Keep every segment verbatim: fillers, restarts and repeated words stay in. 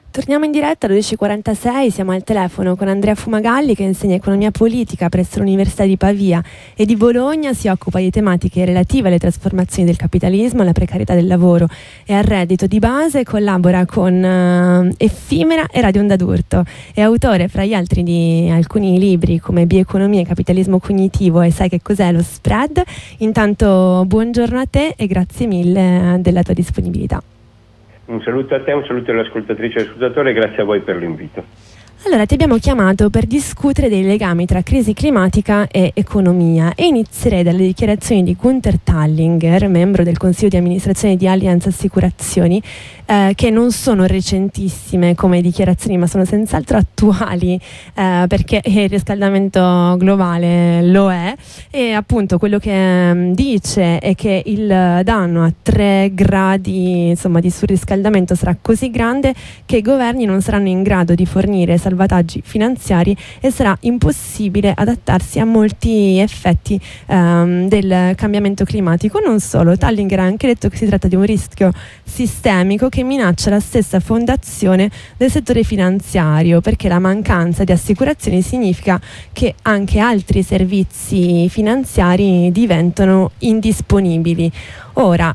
Torniamo in diretta alle dodici e quarantasei, siamo al telefono con Andrea Fumagalli che insegna economia politica presso l'Università di Pavia e di Bologna, si occupa di tematiche relative alle trasformazioni del capitalismo, alla precarietà del lavoro e al reddito di base, collabora con uh, Effimera e Radio Onda d'Urto, è autore fra gli altri di alcuni libri come Bioeconomia e capitalismo cognitivo e Sai che cos'è lo spread. Intanto buongiorno a te e grazie mille della tua disponibilità. Un saluto a te, un saluto all'ascoltatrice e all'ascoltatore e grazie a voi per l'invito. Allora, ti abbiamo chiamato per discutere dei legami tra crisi climatica e economia e inizierei dalle dichiarazioni di Gunther Tallinger, membro del consiglio di amministrazione di Allianz Assicurazioni, eh, che non sono recentissime come dichiarazioni ma sono senz'altro attuali, eh, perché il riscaldamento globale lo è, e appunto quello che um, dice è che il danno a tre gradi insomma, di surriscaldamento sarà così grande che i governi non saranno in grado di fornire salvataggi finanziari e sarà impossibile adattarsi a molti effetti um, del cambiamento climatico. Non solo, Tallinger ha anche detto che si tratta di un rischio sistemico che minaccia la stessa fondazione del settore finanziario, perché la mancanza di assicurazioni significa che anche altri servizi finanziari diventano indisponibili. Ora,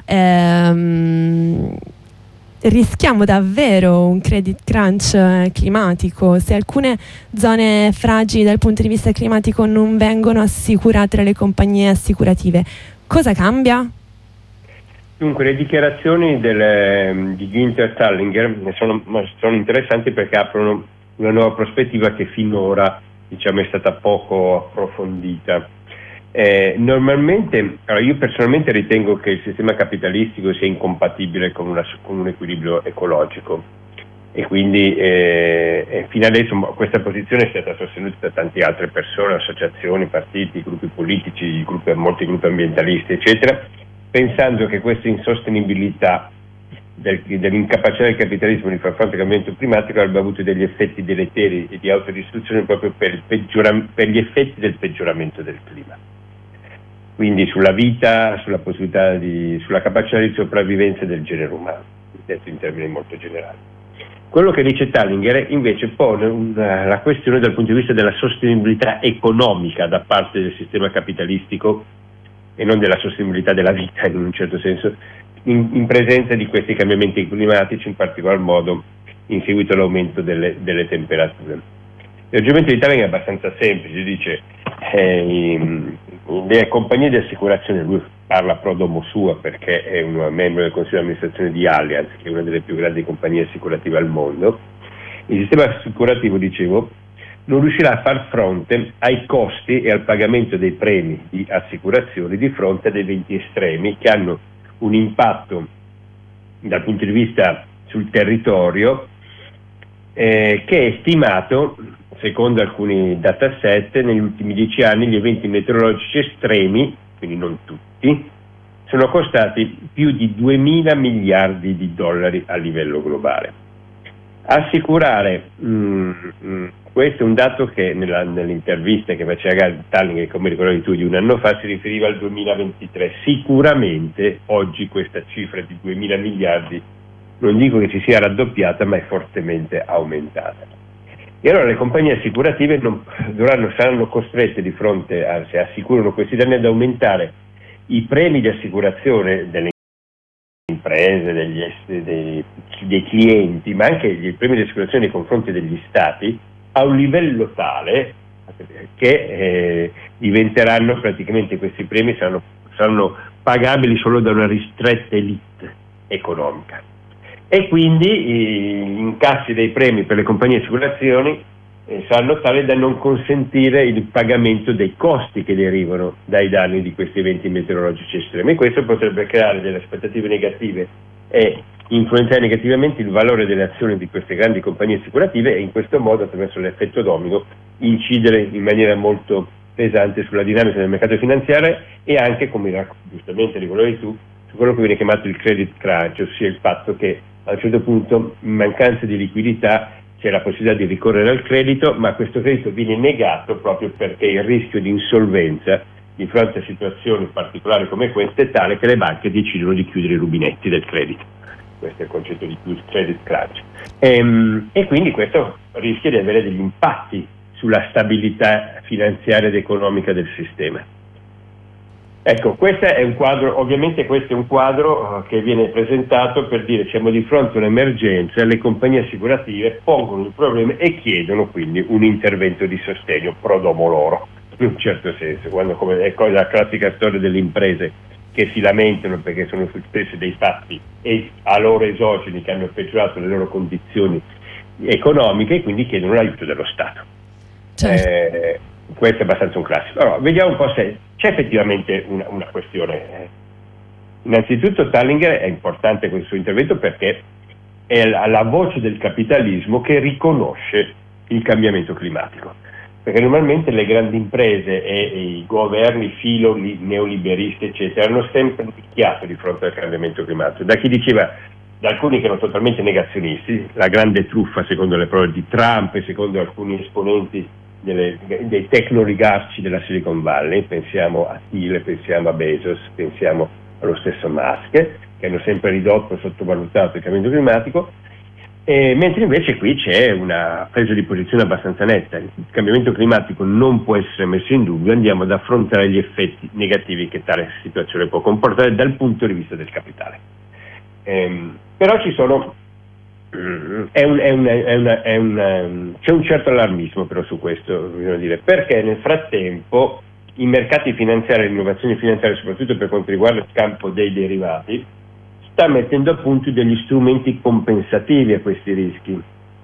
ehm, rischiamo davvero un credit crunch climatico se alcune zone fragili dal punto di vista climatico non vengono assicurate dalle compagnie assicurative. Cosa cambia? Dunque, le dichiarazioni del, di Gunther Tallinger sono, sono interessanti perché aprono una nuova prospettiva che finora diciamo, è stata poco approfondita. Eh, normalmente, allora io personalmente ritengo che il sistema capitalistico sia incompatibile con, una, con un equilibrio ecologico e quindi eh, fino adesso questa posizione è stata sostenuta da tante altre persone, associazioni, partiti, gruppi politici, gruppi, molti gruppi ambientalisti eccetera, pensando che questa insostenibilità del, dell'incapacità del capitalismo di far fronte al cambiamento climatico avrebbe avuto degli effetti deleteri e di autodistruzione proprio per, il peggiora, per gli effetti del peggioramento del clima. Quindi sulla vita, sulla possibilità di, sulla capacità di sopravvivenza del genere umano, detto in termini molto generali. Quello che dice Tallinger invece pone una, la questione dal punto di vista della sostenibilità economica da parte del sistema capitalistico e non della sostenibilità della vita in un certo senso, in, in presenza di questi cambiamenti climatici, in particolar modo in seguito all'aumento delle, delle temperature. L'argomento di Tallinger è abbastanza semplice, dice eh, le compagnie di assicurazione, lui parla pro domo sua perché è un membro del consiglio di amministrazione di Allianz, che è una delle più grandi compagnie assicurative al mondo. Il sistema assicurativo, dicevo, non riuscirà a far fronte ai costi e al pagamento dei premi di assicurazione di fronte ad eventi estremi che hanno un impatto dal punto di vista sul territorio eh, che è stimato, secondo alcuni dataset, negli ultimi dieci anni gli eventi meteorologici estremi, quindi non tutti, sono costati più di duemila miliardi di dollari a livello globale. Assicurare, mh, mh, questo è un dato che nella, nell'intervista che faceva Tallinger, come ricordavi tu, di un anno fa, si riferiva al duemilaventitré. Sicuramente oggi questa cifra di duemila miliardi, non dico che si sia raddoppiata, ma è fortemente aumentata. E allora le compagnie assicurative non, dovranno, saranno costrette di fronte a, se assicurano questi danni, ad aumentare i premi di assicurazione delle imprese, degli, dei, dei clienti, ma anche i premi di assicurazione nei confronti degli stati, a un livello tale che eh, diventeranno praticamente questi premi saranno, saranno pagabili solo da una ristretta elite economica. E quindi gli incassi dei premi per le compagnie di assicurazioni eh, saranno tali da non consentire il pagamento dei costi che derivano dai danni di questi eventi meteorologici estremi. Questo potrebbe creare delle aspettative negative e influenzare negativamente il valore delle azioni di queste grandi compagnie assicurative e in questo modo, attraverso l'effetto domino, incidere in maniera molto pesante sulla dinamica del mercato finanziario e anche, come giustamente ricordavi tu, su quello che viene chiamato il credit crunch, ossia il fatto che a un certo punto, in mancanza di liquidità, c'è la possibilità di ricorrere al credito, ma questo credito viene negato proprio perché il rischio di insolvenza di fronte a situazioni particolari come queste è tale che le banche decidono di chiudere i rubinetti del credito. Questo è il concetto di credit crunch. Ehm, e quindi questo rischia di avere degli impatti sulla stabilità finanziaria ed economica del sistema. Ecco, questo è un quadro, ovviamente questo è un quadro che viene presentato per dire siamo di fronte a un'emergenza, le compagnie assicurative pongono il problema e chiedono quindi un intervento di sostegno pro domo loro, in un certo senso, quando come è la classica storia delle imprese che si lamentano perché sono successi dei fatti e a loro esogeni che hanno peggiorato le loro condizioni economiche e quindi chiedono l'aiuto dello Stato. Certo. Eh, questo è abbastanza un classico. Allora, vediamo un po' se c'è effettivamente una, una questione. Innanzitutto Tallinger è importante questo suo intervento perché è la, la voce del capitalismo che riconosce il cambiamento climatico, perché normalmente le grandi imprese e, e i governi filo neoliberisti eccetera hanno sempre picchiato di fronte al cambiamento climatico. Da chi diceva, da alcuni che erano totalmente negazionisti, la grande truffa secondo le parole di Trump e secondo alcuni esponenti Delle, dei tecno-oligarci della Silicon Valley, pensiamo a Thiel, pensiamo a Bezos, pensiamo allo stesso Musk, che hanno sempre ridotto, sottovalutato il cambiamento climatico, e, mentre invece qui c'è una presa di posizione abbastanza netta. Il cambiamento climatico non può essere messo in dubbio, andiamo ad affrontare gli effetti negativi che tale situazione può comportare dal punto di vista del capitale. Ehm, però ci sono È un, è un, è una, è una, c'è un certo allarmismo però su questo, bisogna dire, perché nel frattempo i mercati finanziari e l'innovazione finanziaria, soprattutto per quanto riguarda il campo dei derivati, sta mettendo a punto degli strumenti compensativi a questi rischi.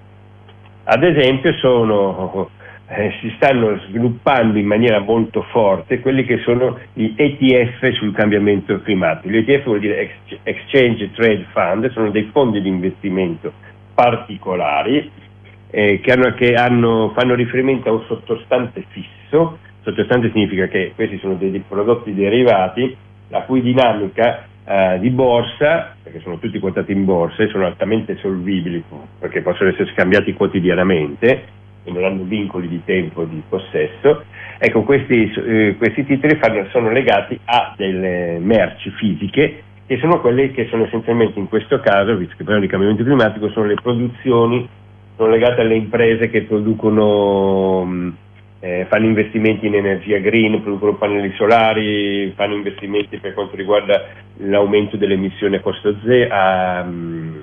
Ad esempio sono, eh, si stanno sviluppando in maniera molto forte quelli che sono gli E T F sul cambiamento climatico. Gli E T F vuol dire Exchange Trade Fund, sono dei fondi di investimento particolari eh, che, hanno, che hanno, fanno riferimento a un sottostante fisso. Sottostante significa che questi sono dei, dei prodotti derivati la cui dinamica eh, di borsa, perché sono tutti quotati in borsa e sono altamente solvibili perché possono essere scambiati quotidianamente e non hanno vincoli di tempo di possesso. Ecco, questi, eh, questi titoli fanno, sono legati a delle merci fisiche che sono quelle che sono essenzialmente in questo caso, visto che parliamo di cambiamento climatico, sono le produzioni, sono legate alle imprese che producono, eh, fanno investimenti in energia green, producono pannelli solari, fanno investimenti per quanto riguarda l'aumento delle emissioni a costo zero, a, a,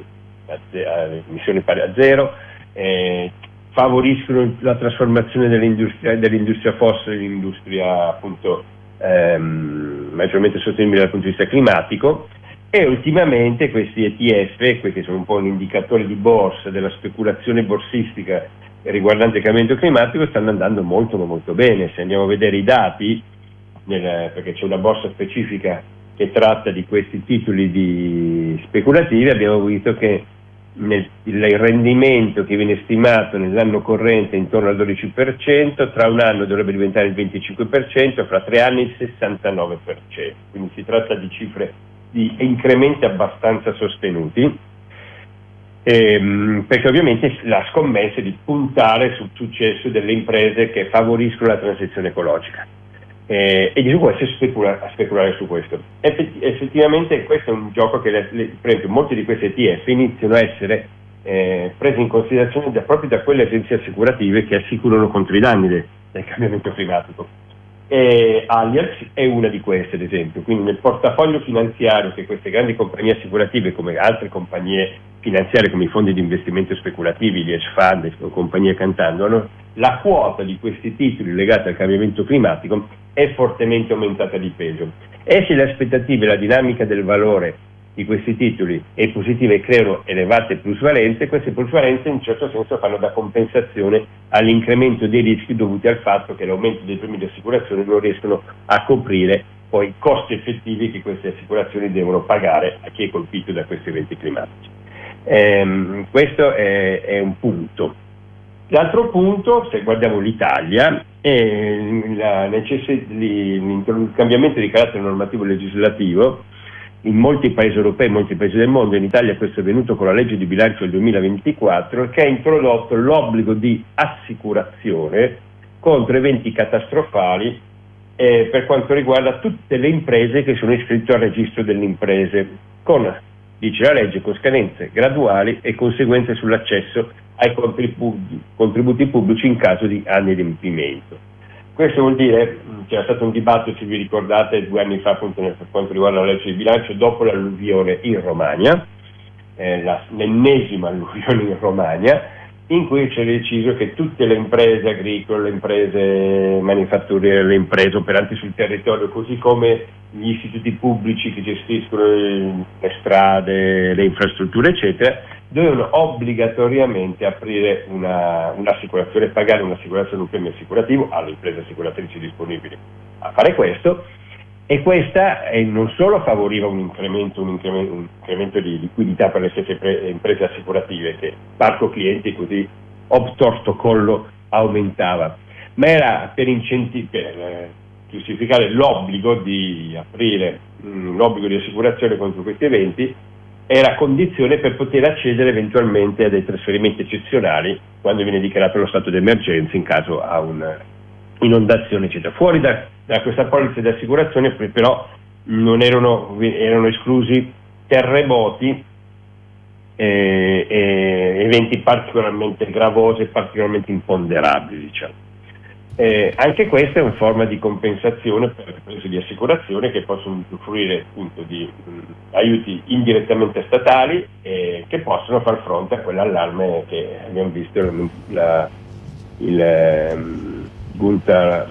a emissioni pari a zero, eh, favoriscono la trasformazione dell'industria, dell'industria fossile in industria appunto ehm, maggiormente sostenibile dal punto di vista climatico, e ultimamente questi E T F, che sono un po' un indicatore di borsa della speculazione borsistica riguardante il cambiamento climatico, stanno andando molto molto bene. Se andiamo a vedere i dati, nel, perché c'è una borsa specifica che tratta di questi titoli di speculativi, abbiamo visto che nel, il rendimento che viene stimato nell'anno corrente è intorno al dodici per cento, tra un anno dovrebbe diventare il venticinque per cento, fra tre anni il sessantanove per cento, quindi si tratta di cifre di incrementi abbastanza sostenuti, ehm, perché ovviamente la scommessa è di puntare sul successo delle imprese che favoriscono la transizione ecologica. Eh, e di su questo specula, a speculare su questo. Effetti, effettivamente questo è un gioco che le, le, per esempio molti di questi E T F iniziano a essere eh, presi in considerazione da, proprio da quelle agenzie assicurative che assicurano contro i danni de, del cambiamento climatico. E Allianz è una di queste, ad esempio, quindi nel portafoglio finanziario che queste grandi compagnie assicurative, come altre compagnie finanziarie come i fondi di investimento speculativi, gli hedge fund e compagnie cantando, hanno, la quota di questi titoli legati al cambiamento climatico è fortemente aumentata di peso. E se le aspettative e la dinamica del valore di questi titoli è positiva e creano elevate plusvalenze, queste plusvalenze in un certo senso fanno da compensazione all'incremento dei rischi dovuti al fatto che l'aumento dei premi di assicurazione non riescono a coprire poi i costi effettivi che queste assicurazioni devono pagare a chi è colpito da questi eventi climatici. Ehm, questo è, è un punto. L'altro punto, se guardiamo l'Italia, è la necess- il cambiamento di carattere normativo legislativo. In molti paesi europei, in molti paesi del mondo, in Italia questo è avvenuto con la legge di bilancio del duemilaventiquattro, che ha introdotto l'obbligo di assicurazione contro eventi catastrofali eh, per quanto riguarda tutte le imprese che sono iscritte al registro delle imprese, con dice la legge, con scadenze graduali e conseguenze sull'accesso ai contributi, contributi pubblici in caso di inadempimento. Questo vuol dire, c'era stato un dibattito, se vi ricordate, due anni fa appunto per quanto riguarda la legge di bilancio, dopo l'alluvione in Romagna, eh, la, l'ennesima alluvione in Romagna, in cui si è deciso che tutte le imprese agricole, le imprese manifatturiere, le imprese operanti sul territorio, così come gli istituti pubblici che gestiscono le strade, le infrastrutture, eccetera, dovevano obbligatoriamente aprire una, un'assicurazione, pagare un'assicurazione, un premio assicurativo alle imprese assicuratrici disponibili a fare questo. E questa eh, non solo favoriva un incremento, un incremento, un incremento di liquidità per le stesse pre- imprese assicurative, che parco clienti così obtorto collo aumentava, ma era per, incenti- per eh, giustificare l'obbligo di aprire mh, l'obbligo di assicurazione contro questi eventi, era condizione per poter accedere eventualmente a dei trasferimenti eccezionali quando viene dichiarato lo stato d'emergenza in caso a un'inondazione, eccetera. Fuori da da questa polizza di assicurazione però non erano, erano esclusi terremoti e, e eventi particolarmente gravosi e particolarmente imponderabili, diciamo. Eh, anche questa è una forma di compensazione per le imprese di assicurazione che possono usufruire appunto di mh, aiuti indirettamente statali e che possono far fronte a quell'allarme che abbiamo visto la, la, il um, Gunther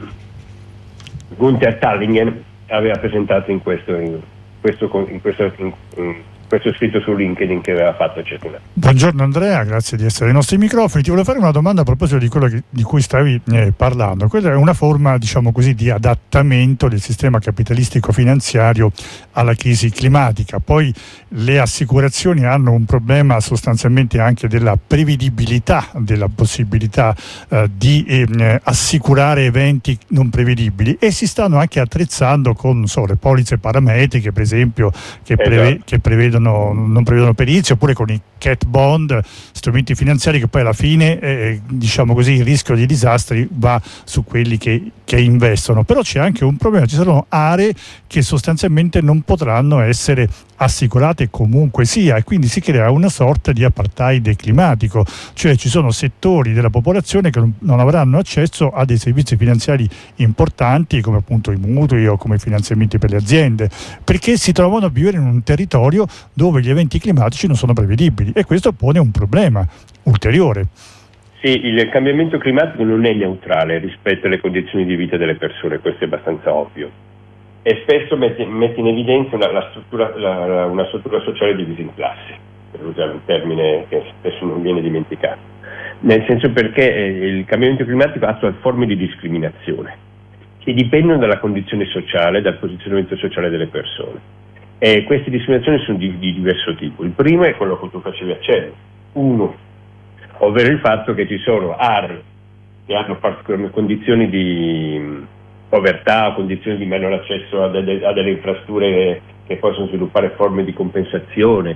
Gunther Tallingen aveva presentato in questo, in questo, in questo, in, in questo scritto su LinkedIn che aveva fatto circolare. Buongiorno Andrea, grazie di essere ai nostri microfoni. Ti volevo fare una domanda a proposito di quello che, di cui stavi eh, parlando. Quella è una forma, diciamo così, di adattamento del sistema capitalistico finanziario alla crisi climatica. Poi le assicurazioni hanno un problema sostanzialmente anche della prevedibilità, della possibilità eh, di eh, assicurare eventi non prevedibili, e si stanno anche attrezzando con so, le polizze parametriche, per esempio, che, preve- esatto. che prevedono non prevedono perizie, oppure con i cat bond, strumenti finanziari che poi alla fine eh, diciamo così il rischio di disastri va su quelli che, che investono. Però c'è anche un problema, ci sono aree che sostanzialmente non potranno essere assicurate comunque sia, e quindi si crea una sorta di apartheid climatico, cioè ci sono settori della popolazione che non, non avranno accesso a dei servizi finanziari importanti come appunto i mutui o come i finanziamenti per le aziende, perché si trovano a vivere in un territorio dove gli eventi climatici non sono prevedibili, e questo pone un problema ulteriore. Sì, il cambiamento climatico non è neutrale rispetto alle condizioni di vita delle persone, questo è abbastanza ovvio, e spesso mette, mette in evidenza una, la struttura, la, la, una struttura sociale divisa in classi, per usare un termine che spesso non viene dimenticato, nel senso perché il cambiamento climatico attua forme di discriminazione che dipendono dalla condizione sociale, dal posizionamento sociale delle persone. E queste discriminazioni sono di, di diverso tipo. Il primo è quello che tu facevi accenno, uno, ovvero il fatto che ci sono aree che hanno particolari condizioni di povertà, condizioni di minore accesso a delle, a delle infrastrutture che possono sviluppare forme di compensazione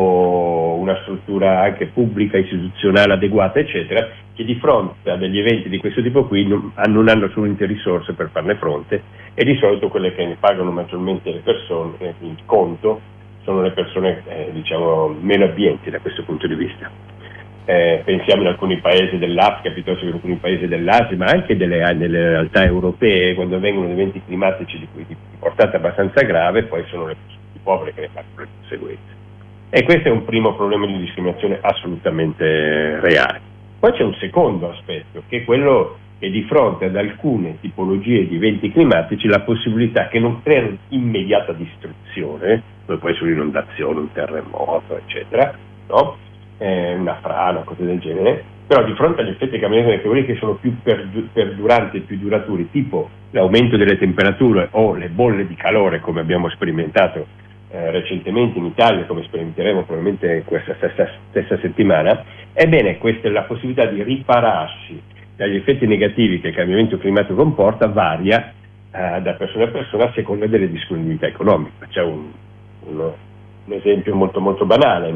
o una struttura anche pubblica, istituzionale adeguata, eccetera, che di fronte a degli eventi di questo tipo qui non, non hanno assolutamente risorse per farne fronte, e di solito quelle che ne pagano maggiormente le persone, il conto, sono le persone eh, diciamo meno abbienti da questo punto di vista. Eh, pensiamo in alcuni paesi dell'Africa piuttosto che in alcuni paesi dell'Asia, ma anche delle, delle realtà europee, quando avvengono eventi climatici di, di, di portata abbastanza grave, poi sono le persone più povere che ne pagano le conseguenze. E questo è un primo problema di discriminazione assolutamente reale. Poi c'è un secondo aspetto, che è quello che di fronte ad alcune tipologie di eventi climatici la possibilità che non creano immediata distruzione, come può essere un'inondazione, un terremoto, eccetera, no? Eh, una frana, cose del genere, però di fronte agli effetti cambiamenti che sono più perduranti e più duraturi, tipo l'aumento delle temperature o le bolle di calore, come abbiamo sperimentato eh, recentemente in Italia, come sperimenteremo probabilmente questa stessa, stessa settimana, ebbene questa è la possibilità di ripararsi dagli effetti negativi che il cambiamento climatico comporta, varia eh, da persona a persona a seconda delle disponibilità economiche. C'è un, uno, un esempio molto molto banale: